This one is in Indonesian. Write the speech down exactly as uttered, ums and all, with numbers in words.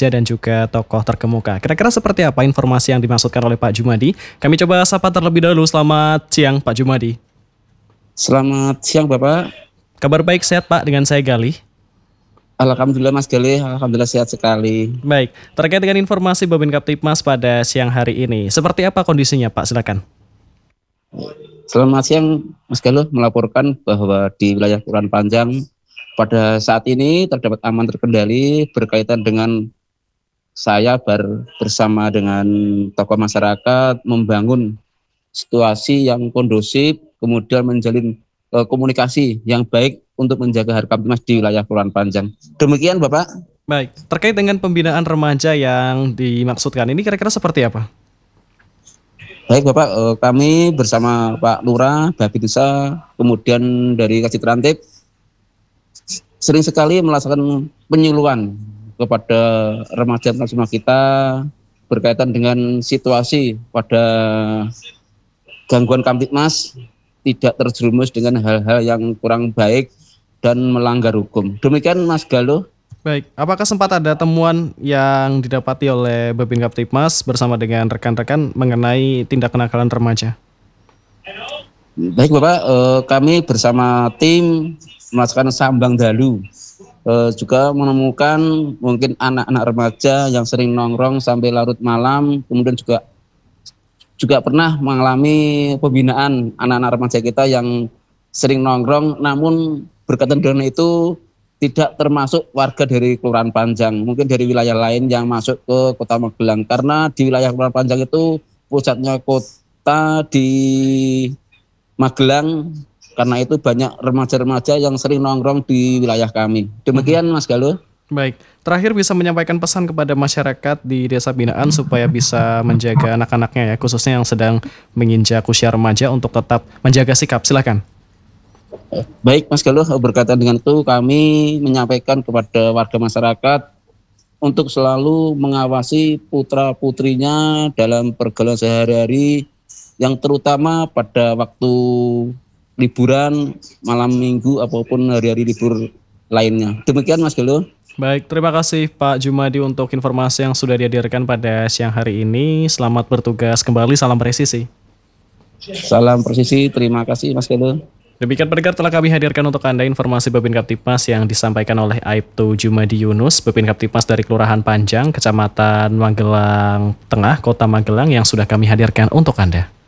remaja dan juga tokoh terkemuka. Kira-kira seperti apa informasi yang dimaksudkan oleh Pak Jumadi? Kami coba sapa terlebih dahulu. Selamat siang Pak Jumadi. Selamat siang Bapak. Kabar baik, sehat Pak, dengan saya Galih. Alhamdulillah Mas Galih, Alhamdulillah sehat sekali. Baik, terkait dengan informasi Babin Kaptipmas pada siang hari ini, seperti apa kondisinya Pak? Silakan. Selamat siang Mas Galih, melaporkan bahwa di wilayah Kelurahan Panjang pada saat ini terdapat aman terkendali berkaitan dengan saya ber, bersama dengan tokoh masyarakat membangun situasi yang kondusif, kemudian menjalin uh, komunikasi yang baik untuk menjaga Harga Kamtipmas di wilayah Kelurahan Panjang. Demikian Bapak. Baik, terkait dengan pembinaan remaja yang dimaksudkan ini kira-kira seperti apa? Baik Bapak, uh, kami bersama Pak Lurah, Babinsa, kemudian dari Kasih Terantip sering sekali melaksanakan penyuluhan kepada remaja-remaja kita berkaitan dengan situasi pada gangguan Kamtipmas tidak terjerumus dengan hal-hal yang kurang baik dan melanggar hukum. Demikian Mas Galuh. Baik, apakah sempat ada temuan yang didapati oleh Babin Kaptipmas bersama dengan rekan-rekan mengenai tindak kenakalan remaja? Baik Bapak, eh, kami bersama tim melaksanakan sambang dalu. Eh, juga menemukan mungkin anak-anak remaja yang sering nongkrong sampai larut malam, kemudian juga juga pernah mengalami pembinaan anak-anak remaja kita yang sering nongkrong, namun berkaitan dengan itu tidak termasuk warga dari Kelurahan Panjang, mungkin dari wilayah lain yang masuk ke Kota Magelang, karena di wilayah Kelurahan Panjang itu pusatnya kota di Magelang, karena itu banyak remaja-remaja yang sering nongkrong di wilayah kami. Demikian Mas Galuh. Baik, terakhir bisa menyampaikan pesan kepada masyarakat di desa binaan supaya bisa menjaga anak-anaknya ya, khususnya yang sedang menginjak usia remaja untuk tetap menjaga sikap. Silakan. Baik Mas Galuh, berkaitan dengan itu kami menyampaikan kepada warga masyarakat untuk selalu mengawasi putra-putrinya dalam pergaulan sehari-hari, yang terutama pada waktu liburan, malam minggu ataupun hari-hari libur lainnya. Demikian Mas Galuh. Baik, terima kasih Pak Jumadi untuk informasi yang sudah dihadirkan pada siang hari ini. Selamat bertugas kembali, salam presisi. Salam presisi, terima kasih Mas Galuh. Demikian pendengar, telah kami hadirkan untuk Anda informasi Babin Kaptipmas yang disampaikan oleh Aibtu Jumadi Yunus, Babin Kaptipmas dari Kelurahan Panjang, Kecamatan Magelang Tengah, Kota Magelang yang sudah kami hadirkan untuk Anda.